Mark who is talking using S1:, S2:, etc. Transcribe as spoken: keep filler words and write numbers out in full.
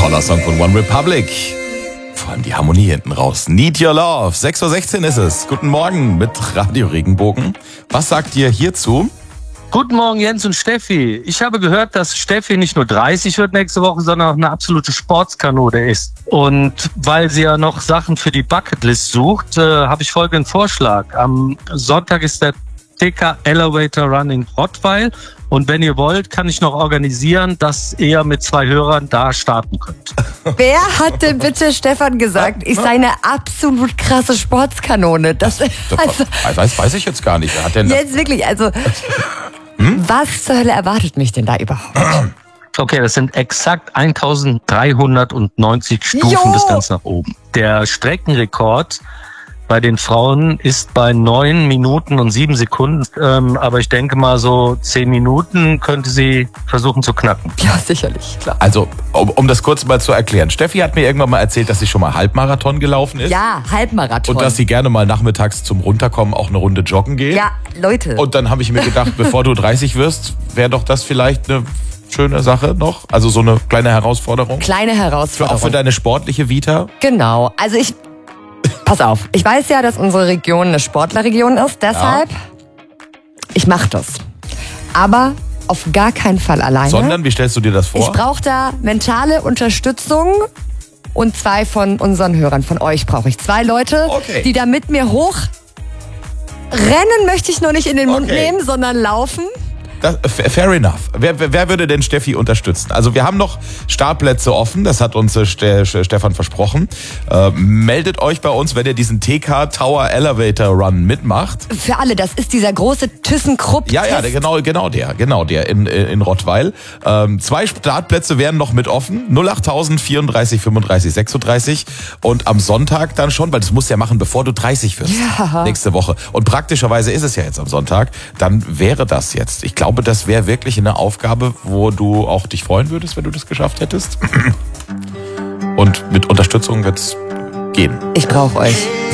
S1: Toller Song von One Republic. Vor allem die Harmonie hinten raus. Need Your Love. sechs Uhr sechzehn ist es. Guten Morgen mit Radio Regenbogen. Was sagt ihr hierzu?
S2: Guten Morgen, Jens und Steffi. Ich habe gehört, dass Steffi nicht nur dreißig wird nächste Woche, sondern auch eine absolute Sportskanone ist. Und weil sie ja noch Sachen für die Bucketlist sucht, äh, habe ich folgenden Vorschlag. Am Sonntag ist der T K Elevator Run in Rottweil. Und wenn ihr wollt, kann ich noch organisieren, dass ihr mit zwei Hörern da starten könnt.
S3: Wer hat denn bitte Stefan gesagt, ich sei eine absolut krasse Sportskanone? Das,
S1: Das
S3: also,
S1: weiß, weiß ich jetzt gar nicht. Wer hat denn das?
S3: jetzt wirklich, also
S1: Hm?
S3: was zur Hölle erwartet mich denn da überhaupt?
S2: Okay, das sind exakt eintausenddreihundertneunzig Stufen
S3: Jo!
S2: bis ganz nach oben. Der Streckenrekord bei den Frauen ist bei neun Minuten und sieben Sekunden. Ähm, aber ich denke mal, so zehn Minuten könnte sie versuchen zu knacken.
S3: Ja, sicherlich, klar.
S1: Also, um, um das kurz mal zu erklären. Steffi hat mir irgendwann mal erzählt, dass sie schon mal Halbmarathon gelaufen ist.
S3: Ja, Halbmarathon.
S1: Und dass sie gerne mal nachmittags zum Runterkommen auch eine Runde joggen geht.
S3: Ja, Leute.
S1: Und dann habe ich mir gedacht, bevor du dreißig wirst, wäre doch das vielleicht eine schöne Sache noch. Also so eine kleine Herausforderung.
S3: Kleine
S1: Für,
S3: Herausforderung.
S1: auch für deine sportliche Vita.
S3: Genau, also ich, pass auf, ich weiß ja, dass unsere Region eine Sportlerregion ist, deshalb, ich mache das. Aber auf gar keinen Fall alleine.
S1: Sondern, wie stellst du dir das
S3: Ich
S1: vor?
S3: brauche da mentale Unterstützung und zwei von unseren Hörern, von euch brauche ich. Zwei Leute,
S1: Okay.
S3: die da mit mir hoch rennen möchte ich noch nicht in den Mund
S1: Okay.
S3: nehmen, sondern laufen.
S1: Das, fair enough. Wer, wer, wer würde denn Steffi unterstützen? Also wir haben noch Startplätze offen, das hat uns äh, Ste Stefan versprochen. Äh, meldet euch bei uns, wenn ihr diesen T K Tower Elevator Run mitmacht.
S3: Für alle, das ist dieser große ThyssenKrupp.
S1: Ja, ja, der, genau, genau der, genau der in, in Rottweil. Ähm, zwei Startplätze wären noch mit offen. null acht tausend vierunddreißig fünfunddreißig sechsunddreißig. Und am Sonntag dann schon, weil das musst du ja machen, bevor du dreißig wirst.
S3: Ja.
S1: Nächste Woche. Und praktischerweise ist es ja jetzt am Sonntag. Dann wäre das jetzt. Ich glaube, das wäre wirklich eine Aufgabe, wo du auch dich freuen würdest, wenn du das geschafft hättest. Und mit Unterstützung wird's gehen.
S3: Ich brauche euch.